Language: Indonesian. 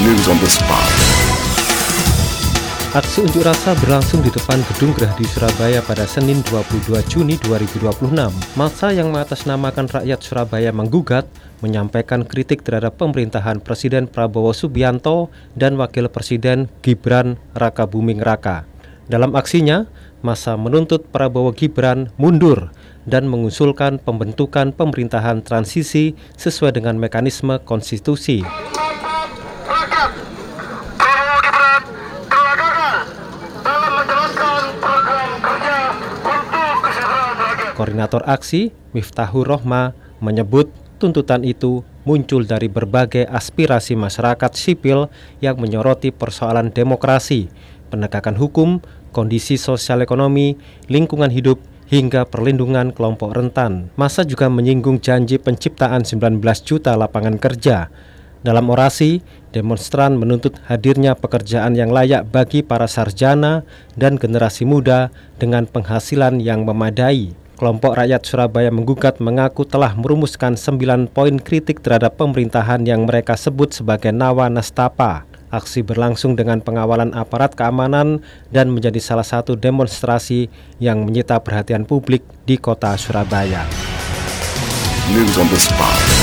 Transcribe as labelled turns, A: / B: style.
A: News on the spot.
B: Aksi unjuk rasa berlangsung di depan Gedung Gerahadi Surabaya pada Senin 22 Juni 2026. Massa yang mengatasnamakan rakyat Surabaya menggugat, menyampaikan kritik terhadap pemerintahan Presiden Prabowo Subianto dan Wakil Presiden Gibran Rakabuming Raka. Dalam aksinya, massa menuntut Prabowo Gibran mundur dan mengusulkan pembentukan pemerintahan transisi sesuai dengan mekanisme konstitusi. Koordinator aksi, Miftahur Rohma, menyebut tuntutan itu muncul dari berbagai aspirasi masyarakat sipil yang menyoroti persoalan demokrasi, penegakan hukum, kondisi sosial ekonomi, lingkungan hidup, hingga perlindungan kelompok rentan. Massa juga menyinggung janji penciptaan 19 juta lapangan kerja. Dalam orasi, demonstran menuntut hadirnya pekerjaan yang layak bagi para sarjana dan generasi muda dengan penghasilan yang memadai. Kelompok rakyat Surabaya menggugat mengaku telah merumuskan 9 poin kritik terhadap pemerintahan yang mereka sebut sebagai nawa nastapa. Aksi berlangsung dengan pengawalan aparat keamanan dan menjadi salah satu demonstrasi yang menyita perhatian publik di kota Surabaya.
A: News on the spot.